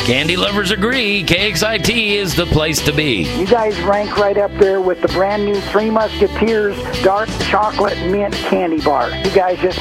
Candy lovers agree, KXIT is the place to be. You guys rank right up there with the brand new Three Musketeers Dark Chocolate Mint Candy Bar. You guys just